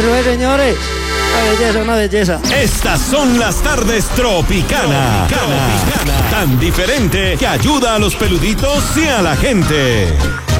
Eso es, señores. Una belleza, una belleza. Estas son las tardes Tropicana. Tan diferente que ayuda a los peluditos y a la gente.